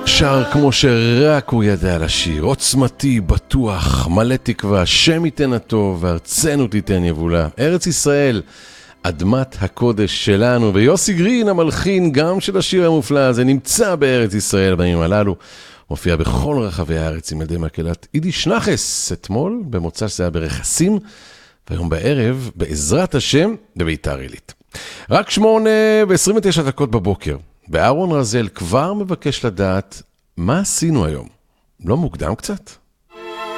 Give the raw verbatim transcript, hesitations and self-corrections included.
שר כמו שרק הוא ידע לשיר, עוצמתי, בטוח, מלא תקווה, שם ייתן הטוב וארצנו תיתן יבולה. ארץ ישראל, אדמת הקודש שלנו, ויוסי גרין המלחין גם של השיר המופלא הזה נמצא בארץ ישראל בימים הללו, מופיע בכל רחבי הארץ עם ידי מקהלת יידיש נחס, אתמול במוצ"ש זה היה ברכסים, והיום בערב בעזרת השם בביתר עילית. רק שמונה ועשרים ותשע דקות בבוקר, ואהרון רזל כבר מבקש לדעת מה עשינו היום. לא מוקדם קצת?